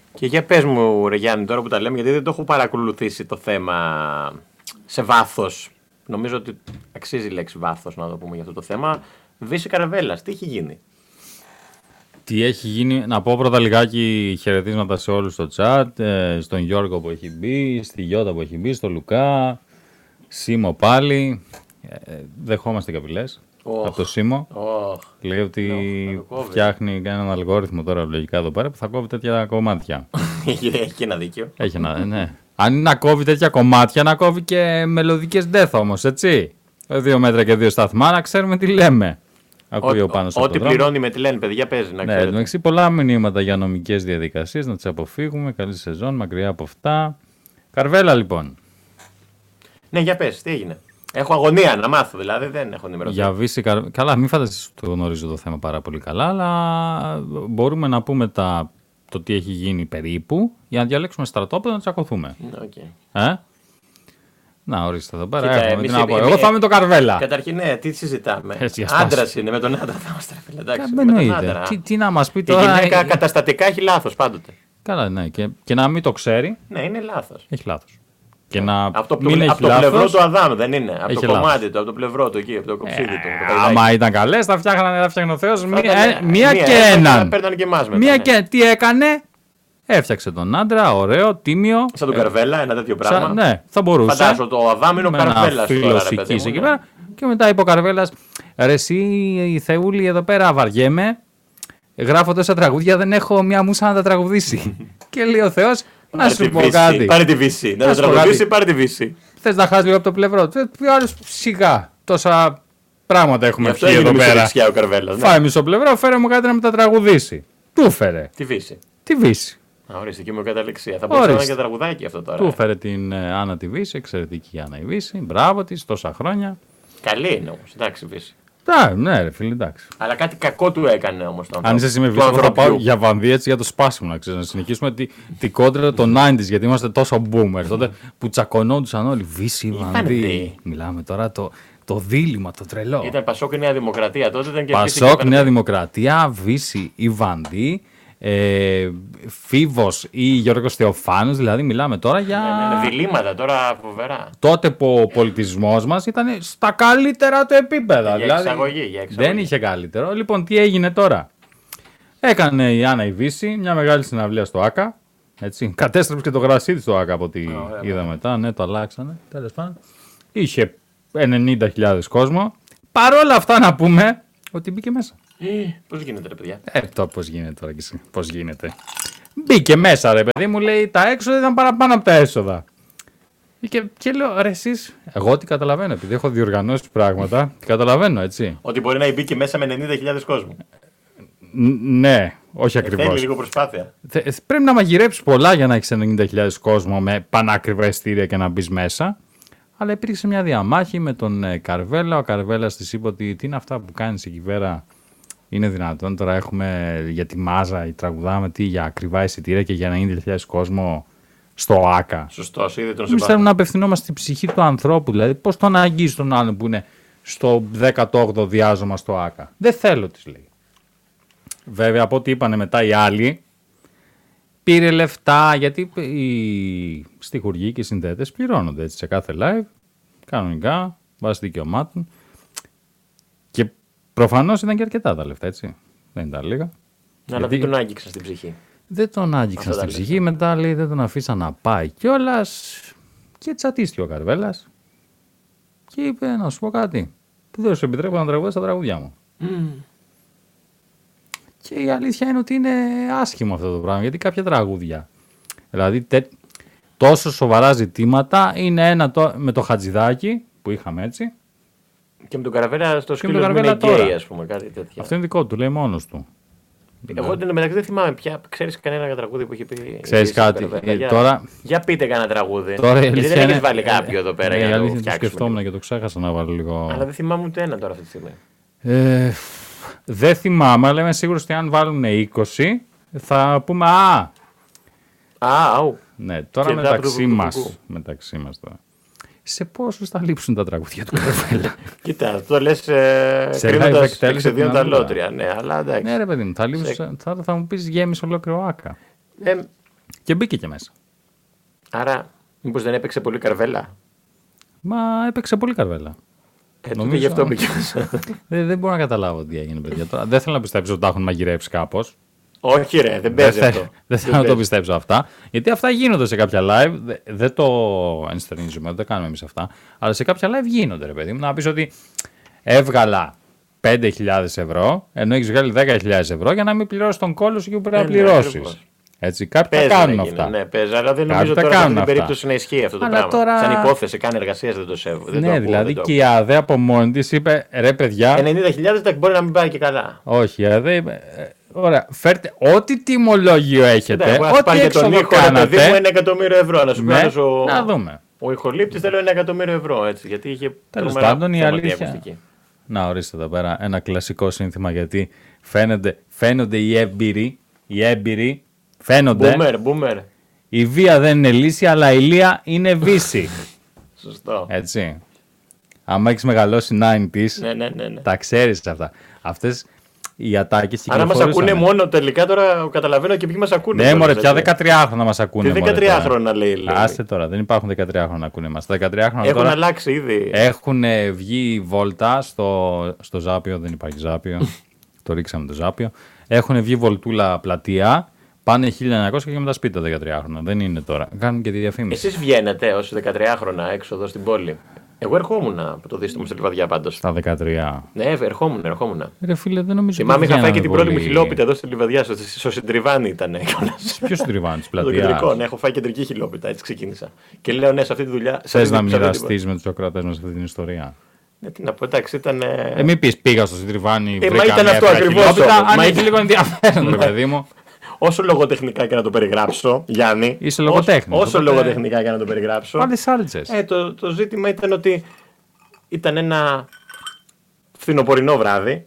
Και για πες μου, ρε Γιάννη, τώρα που τα λέμε, γιατί δεν το έχω παρακολουθήσει το θέμα σε βάθος. Νομίζω ότι αξίζει η λέξη βάθος να το πούμε για αυτό το θέμα. Βύση Καραβέλλας, τι έχει γίνει? Τι έχει γίνει, να πω πρώτα λιγάκι χαιρετίσματα σε όλους στο chat, στον Γιώργο που έχει μπει, στη Γιώτα που έχει μπει, στο Λουκά, Σίμω πάλι, δεχόμαστε καπηλές από το Σίμω. Λέει ότι φτιάχνει έναν αλγόριθμο τώρα λογικά εδώ πέρα που θα κόβει τέτοια κομμάτια. Έχει ένα δίκιο. Έχει ένα, ναι. Αν είναι να κόβει τέτοια κομμάτια, να κόβει και μελωδικές death όμως, έτσι. 2 μέτρα και 2 σταθμά, να ξέρουμε τι λέμε. Ό,τι πληρώνει με τι λένε, παιδιά, παίζει να ξέρετε. Ναι, πολλά μηνύματα για νομικές διαδικασίες, να τις αποφύγουμε. Καλή σεζόν, μακριά από αυτά. Καρβέλα, λοιπόν. Ναι, για πες, τι έγινε? Έχω αγωνία να μάθω, δηλαδή δεν έχω ενημερωθεί. Για Βύση Καρβέλα. Καλά, μην φανταστείς ότι το γνωρίζω το θέμα πάρα πολύ καλά, αλλά μπορούμε να πούμε το τι έχει γίνει περίπου για να διαλέξουμε στρατόπεδο να τσακωθούμε. Okay. Να, ορίστε εδώ πέρα. Εγώ θα είμαι το Καρβέλα. Καταρχήν, ναι, τι συζητάμε? Άντρας είναι, με τον άντρα θα είμαστε. Εντάξει. Τι να μας πει τώρα. Η γυναίκα καταστατικά έχει λάθος πάντοτε. Καλά, ναι. Και να μην το ξέρει. Ναι, είναι λάθος. Έχει λάθος. Και να από το πλευρό του Αδάμ δεν είναι. Από το κομμάτι του, από το πλευρό του εκεί, από το κοψίδι του. Άμα ήταν καλές, θα φτιάχνει ο Θεός μία και έναν. Παίρνανε και εμάς μετά. Μία και τι έκανε? Έφτιαξε τον άντρα, ωραίο, τίμιο. Σαν τον Καρβέλα, ένα τέτοιο πράγμα. Ναι, θα μπορούσε. Φαντάζομαι το Αδάμ είναι ο Καρβέλας. Εκεί πέρα. Και μετά είπε ο Καρβέλας, ρε εσύ η Θεούλη εδώ πέρα βαριέμαι. Γράφω τόσα τραγούδια, δεν έχω μια μούσα να τα τραγουδήσει. Και λέει ο Θεός, να σου πω κάτι. Πάρε τη Βύση. Να τα τραγουδήσει, πάρε τη Βύση. Θες να χάσει λίγο από το πλευρό του? Πιο άλλος σιγά. Τόσα πράγματα έχουμε πει εδώ πέρα. Φάει μισό πλευρό, φέρε μου κάτι να με τα τραγουδήσει. Του φέρε. Τη Βύση. Ορίστε, και με καταληξία. Θα μπορούσε να είναι και τραγουδάκι αυτό τώρα. Του φέρε την Άννα τη Βύση, εξαιρετική Άννα η Βύση. Μπράβο της, τόσα χρόνια. Καλή είναι όμως, εντάξει, Βύση. Ναι, ρε φίλε, εντάξει. Αλλά κάτι κακό του έκανε όμως. Αν είσαι εσύ με Βύση, θα πάω για Βανδύ έτσι για το σπάσιμο, να ξέρεις. Να συνεχίσουμε τη κόντρα των 90s, γιατί είμαστε τόσο boomer. Τότε που τσακωνόντουσαν όλοι. Βύση, Βανδύ. Μιλάμε τώρα το δίλημμα, το τρελό. Ήταν Πασόκ Νέα Δημοκρατία τότε. Ήταν και Πασόκ Νέα Δημοκρατία, Βύση ή Βανδύ. Φίβος ή Γιώργος Θεοφάνους, δηλαδή μιλάμε τώρα για διλήμματα τώρα φοβερά. Τότε που ο πολιτισμός μας ήταν στα καλύτερα του επίπεδα, για εξαγωγή. Δεν είχε καλύτερο. Λοιπόν, τι έγινε τώρα? Έκανε η Άννα η Βύση μια μεγάλη συναυλία στο ΆΚΑ, έτσι. Κατέστρεψε και το γρασίδι στο ΆΚΑ από ό,τι είδα μετά. Ναι, το αλλάξανε, τέλος πάντων. Είχε 90.000 κόσμο. Παρόλα αυτά να πούμε ότι μπήκε μέσα. Πώς γίνεται, ρε παιδιά? Πώς γίνεται τώρα και εσύ? Πώς γίνεται? Μπήκε μέσα, ρε παιδί μου, λέει τα έξοδα ήταν παραπάνω από τα έσοδα. Και λέω, ρε εσείς, εγώ τι καταλαβαίνω, επειδή έχω διοργανώσει πράγματα, καταλαβαίνω, έτσι. Ότι μπορεί να μπήκε μέσα με 90.000 κόσμο. Ναι, όχι ακριβώς. Θέλει λίγο προσπάθεια. Πρέπει να μαγειρέψεις πολλά για να έχεις 90.000 κόσμο με πανάκριβα εστήρια και να μπει μέσα. Αλλά υπήρξε μια διαμάχη με τον Καρβέλα. Ο Καρβέλας της είπε ότι τι είναι αυτά που κάνεις εκεί πέρα? Είναι δυνατόν τώρα έχουμε για τη μάζα ή τραγουδάμε για ακριβά εισιτήρια και για 90.000 κόσμο στο ΆΚΑ? Σωστός, είδε τον συμπάθεια. Εμείς θέλουμε να απευθυνόμαστε στην ψυχή του ανθρώπου. Δηλαδή, πώς τον αγγίζει τον άλλον που είναι στο 18ο διάζωμα στο ΆΚΑ? Δεν θέλω, της λέει. Βέβαια, από ό,τι είπανε μετά οι άλλοι, πήρε λεφτά, γιατί οι στιχουργοί και οι συνθέτες πληρώνονται έτσι, σε κάθε live, κανονικά, βάσει δικαιωμάτων. Και προφανώς ήταν και αρκετά τα λεφτά, έτσι. Δεν ήταν λίγα. Αλλά δεν τον άγγιξαν στην ψυχή. Δεν τον άγγιξαν στην ψυχή, μετά λέει δεν τον αφήσαν να πάει κιόλας. Και τσατίστηκε ο Καρβέλας. Και είπε, να σου πω κάτι, που δεν σου επιτρέπω να τραγουδάς τα τραγουδιά μου. Και η αλήθεια είναι ότι είναι άσχημο αυτό το πράγμα, γιατί κάποια τραγούδια, δηλαδή τόσο σοβαρά ζητήματα, είναι ένα με το Χατζηδάκι που είχαμε, έτσι. Και με τον Καραβέλα στο σκύλο που είναι γκέι, ας πούμε, κάτι τέτοιο. Αυτό είναι δικό του, λέει μόνος του. Εγώ μεταξύ δεν θυμάμαι πια. Ξέρεις κανένα τραγούδι που έχει πει? Ξέρεις κάτι. Τώρα... Για πείτε κανένα τραγούδι. Τώρα, γιατί δεν έχεις βάλει κάποιο εδώ πέρα για να το φτιάξουμε. Το σκεφτόμουν και το ξέχασα να βάλω λίγο. Αλλά δεν θυμάμαι ούτε ένα τώρα αυτή τη στιγμή. Δεν θυμάμαι, αλλά είμαι σίγουρος ότι αν βάλουν 20 θα πούμε Ναι, τώρα μεταξύ μας τώρα. Σε πόσους θα λείψουν τα τραγούδια του Καρβέλα? Κοίτα, αυτό λες κρίνοντας εξαιδίων τα λότρια. Ναι, αλλά εντάξει. Ναι ρε παιδί μου, θα μου πεις γέμισε ολόκληρο ΆΚΑ. Και μπήκε και μέσα. Άρα, μήπως δεν έπαιξε πολύ καρβέλα. Μα έπαιξε πολύ καρβέλα. Νομίζω γι' αυτό μπήκε μέσα. Δεν μπορώ να καταλάβω τι έγινε, παιδιά. Τώρα, δεν θέλω να πιστέψω ότι τα έχουν μαγειρέψει κάπως. Όχι, ρε, δεν παίζει αυτό. Δεν θέλω να το πιστέψω αυτά. Γιατί αυτά γίνονται σε κάποια live. Δεν το ενστερνίζουμε, δεν τα κάνουμε εμείς αυτά. Αλλά σε κάποια live γίνονται, ρε παιδί μου. Να πεις ότι έβγαλα 5.000 ευρώ, ενώ έχεις βγάλει 10.000 ευρώ για να μην πληρώσεις τον κόλλο σου και που πρέπει να πληρώσεις. Έτσι, κάποιοι τα κάνουν αυτά. Ναι, παίζει, αλλά δεν νομίζω τώρα σε αυτή την περίπτωση να ισχύει αυτό το πράγμα. Τώρα... Σαν υπόθεση, καν εργασία δεν το σέβω. Ναι, δηλαδή και η ΑΔΕ από μόνη της είπε ρε παιδιά. 90.000 μπορεί να μην πάει και καλά. Όχι, η ΑΔΕ είπε. Ωραία, φέρτε ό,τι τιμολόγιο έχετε. Ό,τι έξοδο κάνατε. Παιδί μου 1 εκατομμύριο ευρώ. Να σου πει να δούμε. Ο ηχολήπτης θέλω 1 εκατομμύριο ευρώ. Έτσι, γιατί είχε τέλος πάντων η αλήθεια. Να ορίστε εδώ πέρα ένα κλασικό σύνθημα γιατί φαίνονται οι έμπειροι. Φαίνονται. Boomer. Η βία δεν είναι λύση, αλλά η λία είναι βύση. Σωστό. Έτσι. άμα έχεις μεγαλώσει 90s, ναι. τα ξέρεις αυτά. Αυτές οι ατάκες κυκλοφορούσαν. Αν μας ακούνε μόνο τελικά, τώρα καταλαβαίνω και ποιοι μας ακούνε. Ναι, μωρέ, πια 13χρονα μας ακούνε. Τι 13χρονα λέει. Άστε τώρα, δεν υπάρχουν 13χρονα να ακούνε μας. Τα 13χρονα έχουν τώρα αλλάξει ήδη. Έχουν βγει βόλτα στο Ζάπιο, δεν υπάρχει Ζάπιο. Το ρίξαμε το Ζάπιο. Έχουν βγει βολτούλα πλατεία. Πάνε 1900 και μετά σπίτι τα 13χρονα. Δεν είναι τώρα. Κάνουν και τη διαφήμιση. Εσείς βγαίνετε ως 13χρονα έξω εδώ στην πόλη. Εγώ ερχόμουν από το δίστομο στη Λιβαδιά πάντως. Στα 13. Ναι, ερχόμουν. Ρε φίλε, δεν νομίζω. Θυμάμαι είχα φάει και την πρώτη μου χιλόπιτα εδώ στη Λιβαδιά. Στο Συντριβάνι ήταν. Ποιο Συντριβάνι, τη πλατεία. Στο κεντρικό, ναι, έχω φάει κεντρική χιλόπιτα, έτσι ξεκίνησα. Και λέω ναι, σε αυτή τη δουλειά. Θες να μοιραστεί με του ακροατές μας αυτή την ιστορία. Ναι, τι να πω, εντάξει, ήταν. Μην πει πήγα στο Συντριβάνι. Μα ήταν αυτό ακριβώς. Μα έχει λίγο ενδιαφέρον, ρε παιδί μου. Όσο λογοτεχνικά και να το περιγράψω, Γιάννη. Είσαι λογοτέχνης. Όσο λογοτεχνικά και να το περιγράψω. Πάλι σάλτσες. Το ζήτημα ήταν ότι ήταν ένα φθινοπορεινό βράδυ.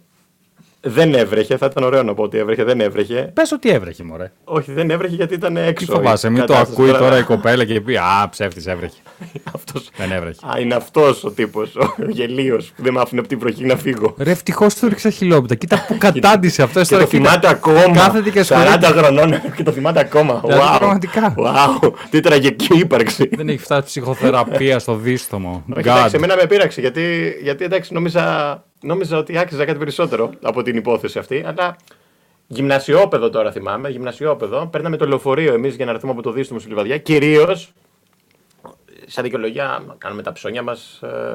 Δεν έβρεχε, θα ήταν ωραίο να πω ότι έβρεχε, δεν έβρεχε. Πες ότι έβρεχε, μωρέ. Όχι, δεν έβρεχε γιατί ήταν έξω. Τι φοβάσαι, μην το ακούει τώρα η κοπέλα και πει α, ψεύτης έβρεχε. Δεν έβρεχε. Α, είναι αυτός ο τύπος, ο γελίος που δεν μ' άφηνε από την βροχή να φύγω. Ρε, ευτυχώς του ρίξα χιλόπιτα. Κοίτα που κατάντησε αυτό. Και το θυμάται ακόμα. Κάθεται και 40 χρονών και το θυμάται ακόμα. Πραγματικά. Wow, τι τραγική ύπαρξη. Δεν έχει φτάσει ψυχοθεραπεία στο δίστομο. Εντάξει, εμένα με πείραξε γιατί εντάξει, νόμιζα ότι άξιζα κάτι περισσότερο από την υπόθεση αυτή, αλλά γυμνασιόπεδο τώρα θυμάμαι, γυμνασιόπεδο. Παίρναμε το λεωφορείο εμείς για να έρθουμε από το δίστομο στη Λιβαδιά, κυρίως σαν δικαιολογία κάνουμε τα ψώνια μας,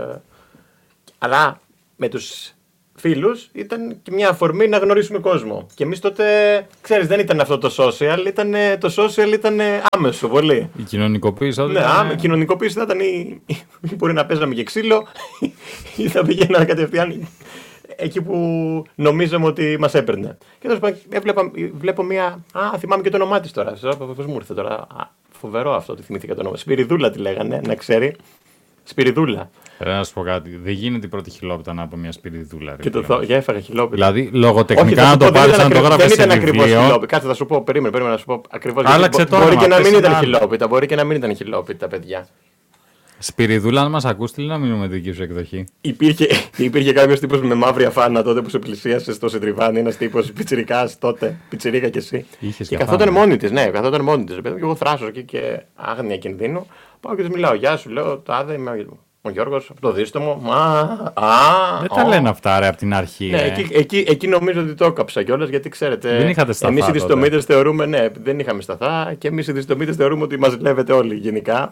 αλλά με τους φίλους ήταν και μια αφορμή να γνωρίσουμε κόσμο. Και εμείς τότε, ξέρεις, δεν ήταν αυτό το social, το social ήταν άμεσο πολύ. Η κοινωνικοποίηση ναι, η κοινωνικοποίηση θα ήταν μπορεί να παίζαμε και ξύλο ή θα πηγαίναμε κατευθείαν εκεί που νομίζαμε ότι μας έπαιρνε. Και τέλος πάντων βλέπω μια... θυμάμαι και το όνομά της τώρα. Πώς μου ήρθε τώρα. Φοβερό αυτό ότι θυμήθηκα το όνομα. Σπυριδούλα τη λέγανε, να ξέρει. Σπυριδούλα. Να σου πω κάτι. Δεν γίνεται η πρώτη χιλόπιτα να από μια Σπυριδούλα. Και για έφαγα χιλόπιτα. Δηλαδή, λογοτεχνικά να το πάρει να το γράφει. Δεν ήταν ακριβώς χιλόπιτα. Κάτσε, θα σου πω, περίμενε να σου πω ακριβώς. Άλλαξε τώρα. Μπορεί και να μην ήταν χιλόπιτα. Μπορεί και να μην ήταν χιλόπιτα, παιδιά. Σπυριδούλα, αν μας ακούς, τι να μείνουμε με τη δική σου εκδοχή. Υπήρχε κάποιος τύπος με μαύρη αφάνα τότε που σε πλησίασε στο Συντριβάνι, ένας τύπος πιτσιρικάς τότε, πιτσιρίκα κι εσύ. Και καθόταν μόνη της, ναι, καθόταν μόνη της. Και εγώ θράσος εκεί και άγνοια κινδύνου. Πάω και της μιλάω, γεια σου, λέω, τάδε, είμαι ο Γιώργος από το δίστομο. Δεν τα λένε αυτά, ρε, από την αρχή. Ναι, εκεί νομίζω ότι το έκαψα κιόλας, γιατί ξέρετε. Δεν είχατε σταθά. Εμείς οι διστομίτες θεωρούμε, ναι, δεν είχαμε σταθά και εμείς οι διστομίτες θεωρούμε ότι μας λέβετε όλοι γενικά.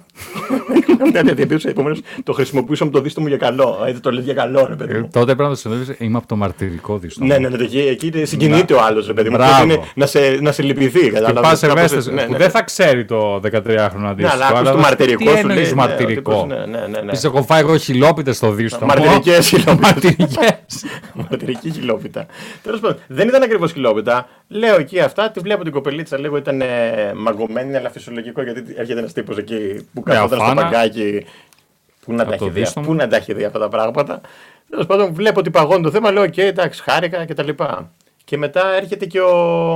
Επομένως το χρησιμοποιούσαμε το δίστομο για καλό. Έτσι το λέει για καλό, ρε παιδί μου. Τότε πρέπει να το συνειδητοποιήσει, είμαι από το μαρτυρικό δίστομο. Ναι, εκεί συγκινείται ο άλλος, ρε παιδί μου. Να σε λυπηθεί. Πας ευαίσθητος που δεν θα ξέρει το 13χρονο αντίστοιχο. Αλλά το μαρτυρικό σου λέει. Μαρτυρικό. Τις έχω φάει εγώ χιλόπιτες στο δίστομο. Μαρτυρικές χιλόπιτες. Μαρτυρική χιλόπιτα. Τέλος πάντων, δεν ήταν ακριβώς χιλόπιτα. Λέω εκεί αυτά, τη βλέπω την κοπελίτσα, λίγο ήταν μαγκωμένη, αλλά φυσιολογικό γιατί έρχεται ένας τύπος εκεί που καθόταν στο παγκάκι. Πού να τα έχει δει αυτά τα πράγματα. Τέλος πάντων, βλέπω ότι παγώνει το θέμα, λέω: οκ, εντάξει, χάρηκα κτλ. Και μετά έρχεται και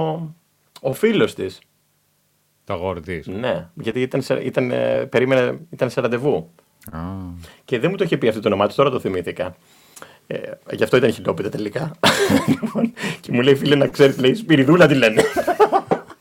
ο φίλος της. Το αγόρι της. Ναι, γιατί ήταν σε ραντεβού. Και δεν μου το είχε πει αυτό το όνομά του, τώρα το θυμήθηκα. Γι' αυτό ήταν χιλόπιτα τελικά. Και μου λέει: φίλε, να ξέρεις, λέει, Σπυριδούλα τη λένε.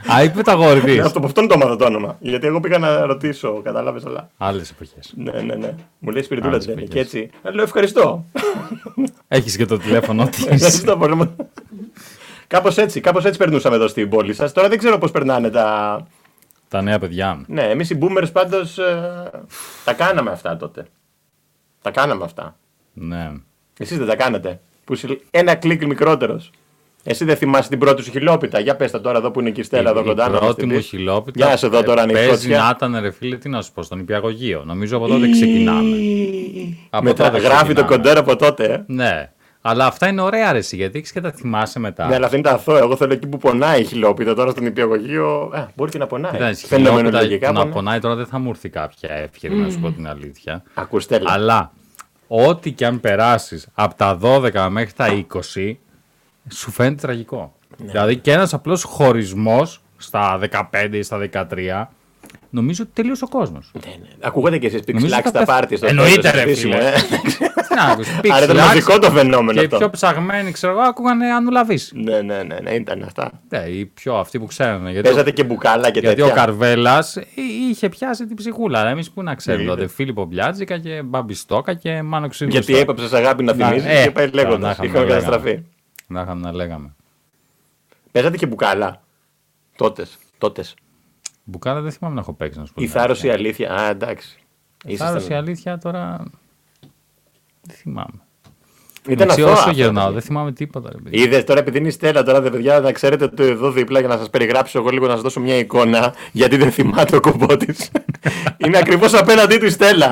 Α, είπε το αγόρι της. Από αυτόν το έμαθα το όνομα. Γιατί εγώ πήγα να ρωτήσω, κατάλαβες, αλλά. Άλλες εποχές. Ναι. Μου λέει Σπυριδούλα Άλλες δεν είναι. Και εποχές. έτσι. Λέω ευχαριστώ. Έχεις και το τηλέφωνο της. Ευχαριστώ πολύ. Κάπως έτσι περνούσαμε εδώ στην πόλη σας. Τώρα δεν ξέρω πώς περνάνε τα. Τα νέα παιδιά. Ναι, εμείς οι boomers πάντως τα κάναμε αυτά τότε. Τα κάναμε αυτά. Ναι. Εσείς δεν τα κάνετε. Που είσαι ένα κλικ μικρότερος. Εσύ δεν θυμάσαι την πρώτη σου χιλόπιτα. Για πες τα τώρα εδώ που είναι και η Στέλλα εδώ κοντά. Η πρώτη μου χιλόπιτα. Για να σε δω τώρα αν έχει παίζει φωτιά. να ήταν, ρε φίλε, τι να σου πω, στον Νηπιαγωγείο. Νομίζω από τότε ξεκινάμε. Από τότε Γράφει το ξεκινάμε. κοντέρ από τότε. Ναι. Αλλά αυτά είναι ωραία, ρε, εσύ, γιατί έχεις και τα θυμάσαι μετά. Ναι, αλλά αυτό είναι τα αθώα. Εγώ θέλω εκεί που πονάει η χιλόπιτα. Τώρα στον νηπιαγωγείο. Μπορεί και να πονάει. Φαινομενολογικά να πονάει τώρα δεν θα μου έρθει κάποια εύκαιρη, να σου πω την αλήθεια. Ακούστε. Αλλά ό,τι και αν περάσεις από τα 12 μέχρι τα 20, σου φαίνεται τραγικό. Ναι. Δηλαδή και ένας απλός χωρισμός στα 15 ή στα 13, νομίζω ότι τελείωσε ο κόσμος. Ναι. Ακούγατε και εσείς Νομίζω πιξλάξ θα τα πεθ- πάρτι στο Εννοείται, τέλος, ρε, επίσημο, φίλε. Τι να ακούς, Άρα Pixel ήταν Axe μαζικό το φαινόμενο και οι αυτό. πιο ψαγμένοι, ξέρω εγώ, ακούγανε Ανουλαβής. Ναι, ήταν αυτά. Ναι, οι πιο αυτοί που ξέρανε. Γιατί Παίζατε και μπουκάλα και Γιατί ο τέτοια. Καρβέλας είχε πιάσει την ψυχούλα. Εμείς που να ξέρουμε Ναι, τότε. είδε. Φίλιππο Μπλιάτζικα και Μπαμπιστόκα και Μάνο Ξύδουστο. Γιατί έπαψες αγάπη να θυμίζεις και πάει να λέγοντας. είχαμε Είχαμε να λέγαμε. καταστραφεί. Να είχαμε να λέγαμε. Παίζατε και μπουκάλα. Τότες. Μπουκάλα δεν θυμάμαι να έχω παίξει να σου πω. Η την θάρρος η αλήθεια. αλήθεια. Α, εντάξει. Θάρρος η αλήθεια τώρα. Δεν θυμάμαι. Ήταν Εντάξει, αθώα όσο αυτά, γερνάω, παιδιά. δεν θυμάμαι τίποτα. Ρε, παιδιά. Είδες τώρα επειδή είναι η Στέλλα τώρα, δε παιδιά, να ξέρετε ότι εδώ δίπλα για να σας περιγράψω εγώ λίγο να σας δώσω μια εικόνα, γιατί δεν θυμάται ο κομπότης. Είναι ακριβώς απέναντί του η Στέλλα.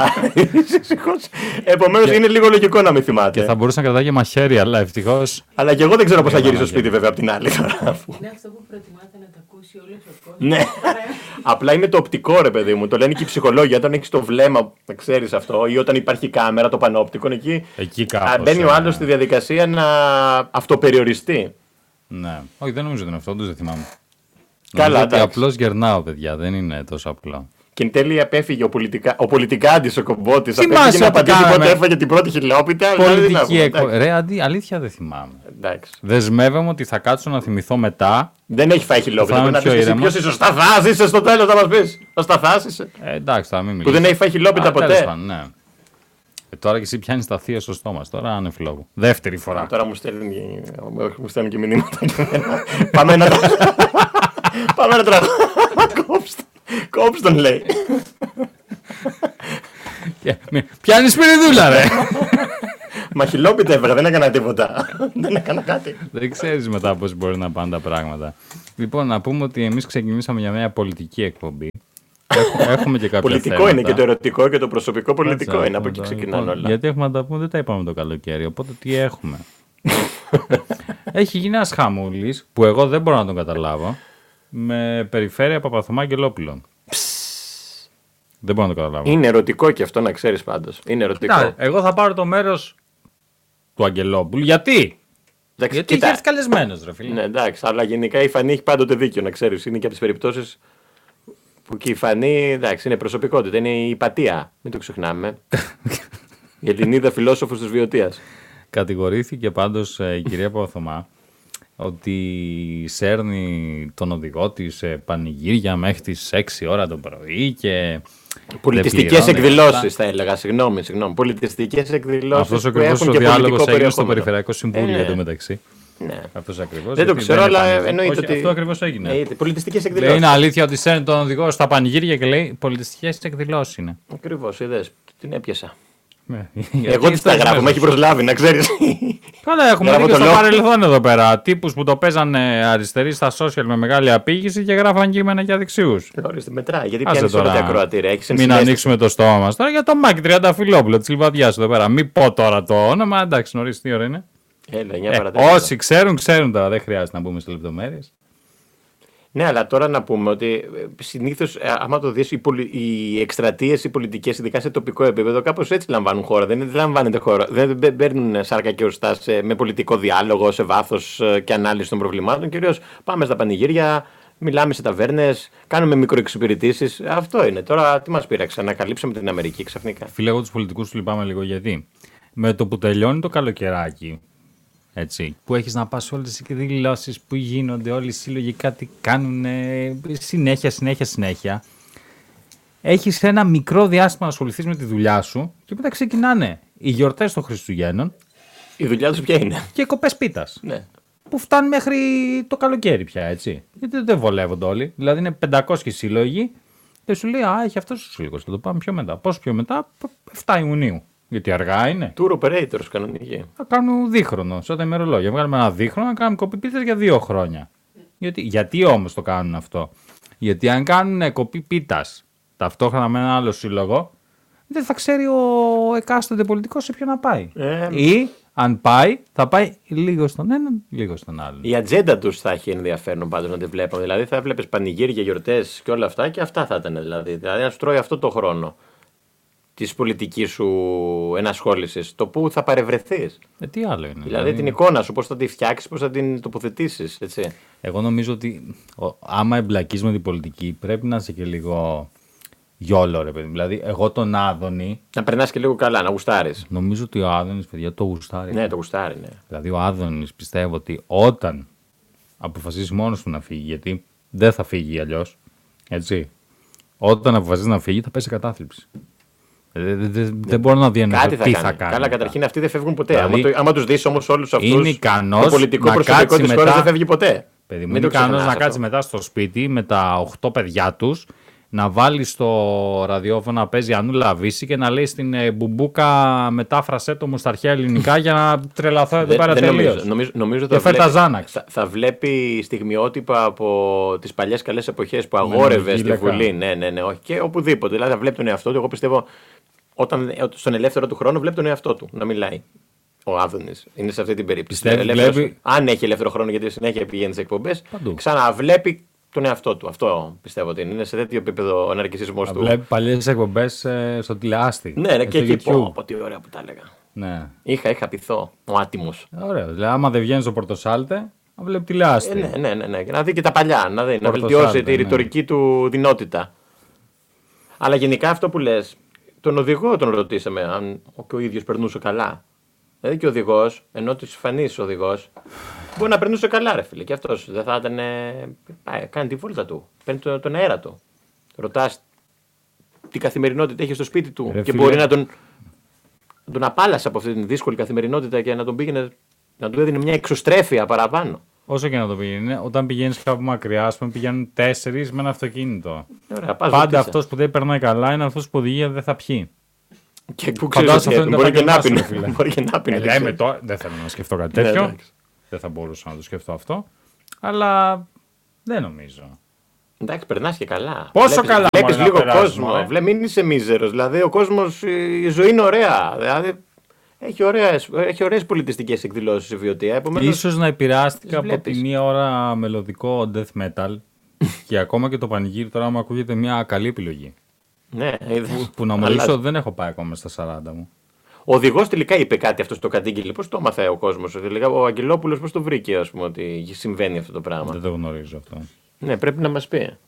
Επομένως είναι λίγο λογικό να μην Και θυμάται. θα μπορούσα να κρατάει και μαχαίρι, αλλά ευτυχώς. Αλλά και εγώ δεν ξέρω πώς θα Ναι, γυρίσω ναι, σπίτι βέβαια από την άλλη τώρα. Είναι αυτό που προτιμάτε να τα ακούσει όλος ο κόσμος. Ναι. Απλά είναι το οπτικό ρε παιδί μου. Το λένε και οι ψυχολόγοι. Όταν έχει το βλέμμα, ξέρει αυτό, ή όταν υπάρχει κάμερα, το πανόπτικο, Εκεί κάπως. μπαίνει ο άλλο στη διαδικασία να αυτοπεριοριστεί. Ναι. Όχι, δεν νομίζω ότι είναι αυτό, όντως δεν θυμάμαι. Καλά, Νομίζω ότι εντάξει. απλώς γερνάω, παιδιά, δεν είναι τόσο απλό. Και εν τέλει απέφυγε ο πολιτικάντης ο κομπότης. Θυμάσαι Απέφυγε να ότι απαντήσει κάναμε. πότε έφαγε την πρώτη χιλιόπιτα. δηλαδή, τι να Πολιτική πούμε, εντάξει. Ρε, αλήθεια δεν θυμάμαι. Εντάξει. Δεσμεύομαι ότι θα κάτσω να θυμηθώ μετά. Δεν έχει φάει χιλιόπιτα. Θα Μπορεί είμαι να πεις πιο εσύ ήρεμος. ποιος είσαι. Ο Σταθάς είσαι στο τέλος θα μας πεις. Ο Σταθάς είσαι. Εντάξει, θα μην μιλήσω. Που δεν έχει φάει χιλιόπιτα Τέλος ποτέ. πάντων, ναι. Τώρα και εσύ πιάνεις τα θεία στο στόμα. Τώρα άνευ λόγου. Δεύτερη φορά. Τώρα μου στέλνουν και μηνύματα και εμένα. Πάμε να Πάμε να Κόψ' τον λέει. Πιάνεις σπυριδούλα, ρε! Μα χιλόπιτα έφερα, δεν έκανα τίποτα. Δεν έκανα κάτι. Δεν ξέρεις μετά πώς μπορεί να πάνε τα πράγματα. Λοιπόν, να πούμε ότι εμείς ξεκινήσαμε για μια πολιτική εκπομπή. Έχουμε και κάποια Πολιτικό θέματα. είναι και το ερωτικό και το προσωπικό πολιτικό Κάτσε, είναι. Από εκεί λοιπόν, ξεκινάνε όλα. Γιατί έχουμε να τα πούμε, δεν τα είπαμε το καλοκαίρι. Οπότε τι έχουμε. Έχει γίνει ένας χαμούλης που εγώ δεν μπορώ να τον καταλάβω. Με περιφέρεια Παπαθωμά Αγγελόπουλο. Δεν μπορώ να το καταλάβω. Είναι ερωτικό και αυτό να ξέρεις πάντως. Είναι ερωτικό. Εγώ θα πάρω το μέρος του Αγγελόπουλου. Γιατί? Εντάξει, Γιατί κοίτα. είχε έρθει καλεσμένος, ρε φίλε. Ναι, εντάξει, αλλά γενικά η Φανή έχει πάντοτε δίκιο να ξέρεις. Είναι και από τις περιπτώσεις που και η Φανή, εντάξει, είναι προσωπικότητα, είναι η υπατία. Μην το ξεχνάμε. Για την είδα φιλόσοφος της Βιωτίας. Κατηγορήθηκε πάντως η κυρία Παπαθωμά ότι σέρνει τον οδηγό της σε πανηγύρια μέχρι τις 6 ώρα το πρωί και Πολιτιστικές δεν πληρώνει εκδηλώσεις αυτά. θα έλεγα, συγγνώμη. Πολιτιστικές εκδηλώσεις Αυτός που ακριβώς έχουν ο και διάλογος πολιτικό έγινε στο περιεχόμενο. Περιφερειακό Συμβούλιο Ναι. εντωμεταξύ. Ναι. Αυτός ακριβώς. Δεν το γιατί ξέρω, αλλά εμφανίζεται. εννοείται Όχι, ότι. αυτό ακριβώς έγινε. Πολιτιστικές Λέει εκδηλώσεις. είναι αλήθεια ότι σέρνει τον οδηγό στα πανηγύρια και λέει πολιτιστικές εκδηλώσεις είναι. Ακριβώς, είδες. Την έπιασα. Ναι. Εγώ τι τα γράφω, με έχει προσλάβει, να ξέρεις. Καλά, έχουμε Γράφω δει και το στο λόγο. παρελθόν εδώ πέρα. Τύπους που το παίζανε αριστεροί στα social με μεγάλη απήγηση και γράφαν κείμενα για δεξιούς. Ορίστε, μετράει. Γιατί Άσε πιάνεις όλα τα τώρα. ακροατήρια. Έχεις Μην ενσυναίσθηση. ανοίξουμε το στόμα μας. Τώρα για το Μάκη Τριανταφυλόπουλο τη Λιβαδιάς εδώ πέρα. Μην πω τώρα το όνομα. Εντάξει, νωρίς τι ώρα είναι. Έλα, 9 παρατέταρτο. Όσοι ξέρουν, ξέρουν τώρα. Δεν χρειάζεται να μπούμε σε λεπτομέρειες. Ναι, αλλά τώρα να πούμε ότι συνήθως, άμα το δεις, οι εκστρατείες, οι πολιτικές, ειδικά σε τοπικό επίπεδο, κάπως έτσι λαμβάνουν χώρα. Δεν λαμβάνεται χώρα. Δεν παίρνουν σάρκα και οστά με πολιτικό διάλογο, σε βάθος και ανάλυση των προβλημάτων. Κυρίως πάμε στα πανηγύρια, μιλάμε σε ταβέρνες, κάνουμε μικροεξυπηρετήσεις. Αυτό είναι. Τώρα τι μας πήραξε, ανακαλύψαμε την Αμερική ξαφνικά. Φίλε, εγώ τους πολιτικούς του λυπάμαι λίγο γιατί με το που τελειώνει το καλοκαιράκι Έτσι, που έχεις να πας σε όλες τις εκδηλώσεις που γίνονται, όλοι οι σύλλογοι κάτι κάνουν συνέχεια. Έχεις ένα μικρό διάστημα να ασχοληθείς με τη δουλειά σου και μετά ξεκινάνε οι γιορτές των Χριστουγέννων. Η δουλειά τους ποια είναι? Και κοπές πίτας. Ναι. Που φτάνουν μέχρι το καλοκαίρι πια, έτσι. Γιατί δεν βολεύονται όλοι. Δηλαδή είναι 500 σύλλογοι και σου λέει, έχει αυτός ο σύλλογος, θα το πάμε πιο μετά. Πόσο πιο μετά? 7 Ιουνίου. Γιατί αργά είναι. Tour operators κανονικοί. Θα κάνουν δίχρονο, σαν τα ημερολόγια. Βγάλουμε ένα δίχρονο να κάνουμε κοπή πίτας για 2 χρόνια. Γιατί όμως το κάνουν αυτό? Γιατί αν κάνουν κοπή πίτας ταυτόχρονα με ένα άλλο σύλλογο, δεν θα ξέρει ο εκάστοτε πολιτικός σε ποιο να πάει. Ή αν πάει, θα πάει λίγο στον έναν, λίγο στον άλλον. Η ατζέντα τους θα έχει ενδιαφέρον πάντως να τη βλέπαμε. Δηλαδή θα βλέπεις πανηγύρια, γιορτές και όλα αυτά και αυτά θα ήταν. Δηλαδή να σου τρώει αυτό το χρόνο της πολιτικής σου ενασχόλησης, το που θα παρευρεθείς. Τι άλλο είναι. Δηλαδή την εικόνα σου, πώς θα τη φτιάξεις, πώς θα την τοποθετήσεις. Έτσι. Εγώ νομίζω ότι άμα εμπλακείς με την πολιτική πρέπει να είσαι και λίγο γιόλο, ρε παιδί. Δηλαδή, εγώ τον Άδωνη. Να περνάς και λίγο καλά, να γουστάρεις. Νομίζω ότι ο Άδωνης, παιδιά, το γουστάρει. Ναι, το γουστάρει, ναι. Δηλαδή, ο Άδωνης πιστεύω ότι όταν αποφασίσει μόνος του να φύγει, γιατί δεν θα φύγει αλλιώς, έτσι. Όταν αποφασίσει να φύγει, θα πέσει κατάθλιψη. Δεν μπορώ να διανοηθώ τι θα κάνει. Καλά, καταρχήν αυτοί δεν φεύγουν ποτέ. Δηλαδή, άμα τους δεις όμως όλους αυτούς, είναι ικανός το πολιτικό προσωπικό της χώρας δεν φεύγει ποτέ. Παιδί μου, είναι ικανός να κάτσει μετά στο σπίτι με τα 8 παιδιά τους, να βάλει στο ραδιόφωνο να παίζει Ανούλα Βύση και να λέει στην Μπουμπούκα μετάφρασέ το μου στα αρχαία ελληνικά για να τρελαθώ εδώ πέρα τελείως. Νομίζω θα βλέπει στιγμιότυπα από τις παλιές καλές εποχές που αγόρευε στη Βουλή. Ναι, όχι. Και οπουδήποτε. Δηλαδή θα βλέπει τον εαυτό του. Εγώ πιστεύω στον ελεύθερο του χρόνο βλέπει τον εαυτό του να μιλάει. Ο Άδωνης είναι σε αυτή την περίπτωση. Αν έχει ελεύθερο χρόνο, γιατί συνέχεια πηγαίνει σε εκπομπές, ξαναβλέπει τον εαυτό του. Αυτό πιστεύω ότι είναι σε τέτοιο επίπεδο ο ναρκισσισμός του. Βλέπει παλιές εκπομπές στο τηλεάστη. Ναι, και εκεί πω τι ωραία που τα έλεγα. Ναι. Είχα πειθώ ο άτιμος. Ωραία. Δηλαδή, άμα δεν βγαίνει στο Πορτοσάλτε, να βλέπει τηλεάστη. Ναι. Και να δει και τα παλιά, να βελτιώσει τη ρητορική του δυνότητα. Αλλά γενικά αυτό που λες, τον οδηγό τον ρωτήσαμε αν και ο ίδιος περνούσε καλά. Δηλαδή και ο οδηγός, ενώ της φανής ο οδηγός, μπορεί να περνούσε καλά, ρε φίλε. Και αυτός δεν θα ήταν. Κάνει τη βόλτα του. Παίρνει τον αέρα του. Ρωτάς τι καθημερινότητα έχει στο σπίτι του και μπορεί να τον απάλασε από αυτή την δύσκολη καθημερινότητα και να τον πήγαινε, να του έδινε μια εξωστρέφεια παραπάνω. Όσο και να το πηγαίνει, όταν πηγαίνεις κάπου μακριά, ας πούμε, πηγαίνουν 4 με ένα αυτοκίνητο. Ωραία, πάντα αυτός που δεν περνάει καλά είναι αυτός που οδηγεί δεν θα πιει. Και που ξέρεις ότι μπορεί και να πίνει. Δεν θέλω να σκεφτώ κάτι τέτοιο. Δεν θα μπορούσα να το σκεφτώ αυτό. Αλλά δεν νομίζω. Εντάξει, περνάς και καλά. Πόσο καλά βλέπεις λίγο κόσμο. Μην είσαι μίζερος. Δηλαδή, ο κόσμος, η ζωή είναι ωραία. Δηλαδή, έχει ωραίες πολιτιστικές εκδηλώσεις η Βιωτία. Ίσως να επηρεάστηκα από τη μία ώρα μελωδικό death metal και ακόμα και το πανηγύρι τώρα μου ακούγεται μια καλή επιλογή. Ναι, που να μιλήσω δεν έχω πάει ακόμα στα 40 μου. Ο οδηγός τελικά είπε κάτι αυτό στο κατήγγειλε. Πώς το έμαθε ο κόσμος? Ο Αγγελόπουλος πώς το βρήκε, ας πούμε, ότι συμβαίνει αυτό το πράγμα? Δεν το γνωρίζω αυτό. Ναι, πρέπει να μας πει.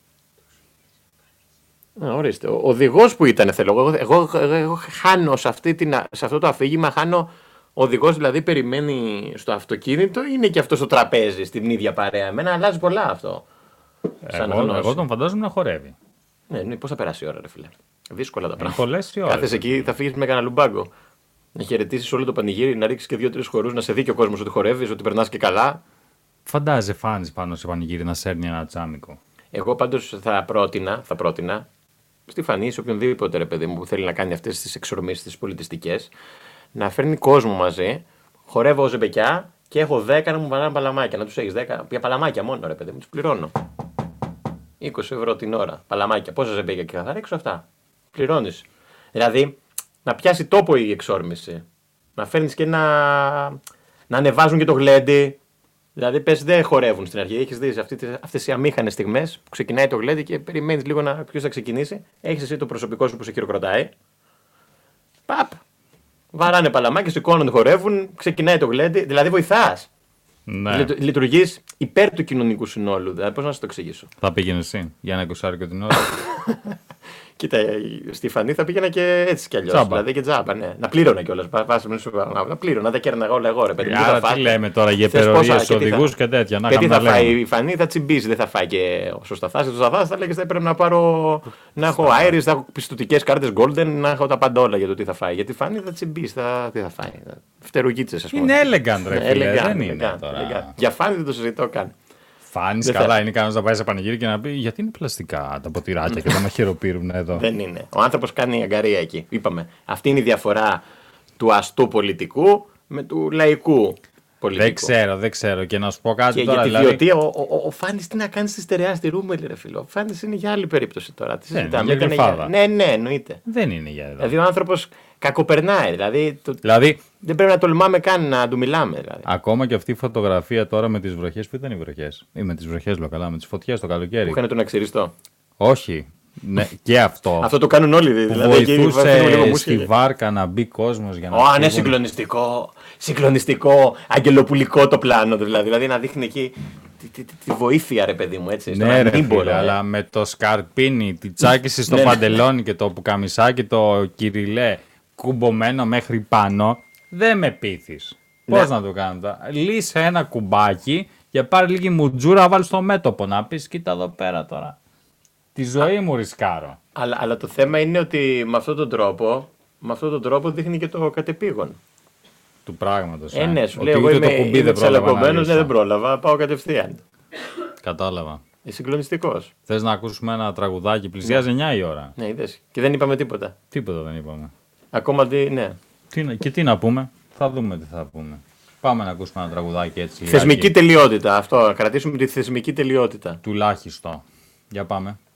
Ορίστε. Ο οδηγός που ήταν, θέλω. Εγώ χάνω σε αυτό το αφήγημα, χάνω. Ο οδηγός δηλαδή περιμένει στο αυτοκίνητο, είναι και αυτό στο τραπέζι, στην ίδια παρέα. Εμένα αλλάζει πολλά αυτό. Εγώ τον φαντάζομαι να χορεύει. Ναι, πώς θα περάσει η ώρα, ρε φίλε? Δύσκολα τα πράγματα. Πολλές οι ώρες. Κάθεσαι εκεί, θα φύγεις με κανένα λουμπάγκο. Να χαιρετήσεις όλο το πανηγύρι, να ρίξεις και 2-3 χορούς, να σε δει και ο κόσμος ότι χορεύεις, ότι περνάς και καλά. Φαντάζεσαι φάνης πάνω σε πανηγύρι να σέρνει ένα τσάμικο. Εγώ πάντως θα πρότεινα στη Φανή, σε οποιονδήποτε, ρε παιδί μου, που θέλει να κάνει αυτές τις εξορμήσεις τις πολιτιστικές, να φέρνει κόσμο μαζί, χορεύω ως ζεμπεκιά και έχω 10 να μου βαράνε παλαμάκια. Να τους έχεις 10 για παλαμάκια μόνο, ρε παιδί μου, τους πληρώνω. 20€ την ώρα. Παλαμάκια. Πόσα ζεμπέκια και θα ρίξω αυτά. Πληρώνεις. Δηλαδή, να πιάσει τόπο η εξόρμηση. Να φέρνεις και να ανεβάζουν και το γλέντι. Δηλαδή, πες δεν χορεύουν στην αρχή. Έχεις δει αυτές οι αμήχανες στιγμές που ξεκινάει το γλέντι και περιμένεις λίγο ποιος θα ξεκινήσει. Έχεις εσύ το προσωπικό σου που σε χειροκροτάει. Παπ. Βαράνε παλαμάκια, σηκώνονται, χορεύουν, ξεκινάει το γλέντι. Δηλαδή, βοηθάς. Ναι. Λειτουργείς υπέρ του κοινωνικού συνόλου. Δηλαδή, πώς να σου το εξηγήσω? Θα πήγαινε εσύ για ένα 20 την ώρα. Κοίτα, στη Φανή θα πήγαινα και έτσι κι αλλιώς. Τζάμπα. Δηλαδή και τζάμπα, ναι. Να πλήρωνα κιόλας. Να πλήρωνα, δεν κέρναγα όλα εγώ, ρε παιδί. Άρα τι λέμε τώρα για υπερορίες οδηγούς και τέτοια. Να και τι θα κάνουμε να φάει λέμε. η Φανή, θα τσιμπήσει, δεν θα φάει και ο Σταθάς. Και ο Σταθάς θα λέγε θα πρέπει να πάρω. Να έχω Iris, θα έχω πιστωτικές κάρτες Golden, να έχω τα πάντα όλα για το τι θα φάει. Γιατί η Φανή θα τσιμπήσει, τι θα φάει. Φτερουγίτσες, ας πούμε. Είναι elegant, ρε φίλε. Δεν είναι elegant. τώρα. Για Φανή δεν το συζητώ καν. Φάνης Δεν καλά, θα- είναι κανένας να πάει σε πανηγύρι και να πει γιατί είναι πλαστικά τα ποτηράκια και τα μαχαιροπύρουν εδώ. Δεν είναι. Ο άνθρωπος κάνει αγκαρία εκεί. Είπαμε. Αυτή είναι η διαφορά του αστού πολιτικού με του λαϊκού πολιτικού. Δεν ξέρω. Και να σου πω κάτι Και τώρα. για τη Δηλαδή, βιωτεία, ο Φάνης τι να κάνει στη στερεά στη Ρούμελη, ρε φίλο. Ο Φάνης είναι για άλλη περίπτωση τώρα. Τι Δεν είναι, συζητάμε. για Ήταν γλυφάδα. Ναι, εννοείται. δεν είναι για εδώ. Δηλαδή ο άνθρωπος κακοπερνάει. Δηλαδή, Δηλαδή, δεν πρέπει να τολμάμε καν να του μιλάμε. Δηλαδή. ακόμα και αυτή η φωτογραφία τώρα με τις βροχές, που ήταν οι βροχές. Ή με τις βροχές, λέω καλά, με τις φωτιές το καλοκαίρι. Που είχαν τον αξιριστό. Όχι. Ναι, και αυτό. Αυτό το κάνουν όλοι. Που Δηλαδή, εκεί βάζουν λίγο βοηθούσε μουσική. στη βάρκα να μπει κόσμος για να. Ω, ναι, φύγουν. συγκλονιστικό, αγγελοπουλικό το πλάνο. Δηλαδή να δείχνει εκεί τη βοήθεια, ρε παιδί μου. Έτσι, στο Ναι, να ρε μην φίλε, μπορώ, αλλά με το σκαρπίνι, τη τσάκιση στο Ναι, ναι. παντελόνι και το πουκαμισάκι το κυριλέ κουμπωμένο μέχρι πάνω, δεν με πείθεις. Ναι. Πώς να το κάνω τώρα. Λύσε ένα κουμπάκι και πάρει λίγη μουτζούρα, βάλει στο μέτωπο να πεις κοίτα εδώ πέρα τώρα. Τη ζωή μου ρισκάρω. Αλλά το θέμα είναι ότι με αυτόν τον τρόπο δείχνει και το κατεπήγον. Του πράγματος. Ναι, σου Ότι λέει: Εγώ ούτε είμαι, το κουμπί είμαι δεν πρόλαβα να τσαλακωμένος, λύσω. δεν πρόλαβα, πάω κατευθείαν. Κατάλαβα. Συγκλονιστικός. Θες να ακούσουμε ένα τραγουδάκι, πλησιάζει 9 η ώρα. Ναι, είδες. Και δεν είπαμε τίποτα. Τίποτα δεν είπαμε. Ακόμα ναι. Και τι να πούμε, θα δούμε τι θα πούμε. Πάμε να ακούσουμε ένα τραγουδάκι έτσι. Θεσμική λιγάκι. τελειότητα. Αυτό. Να κρατήσουμε τη θεσμική τελειότητα. Τουλάχιστον. Για πάμε.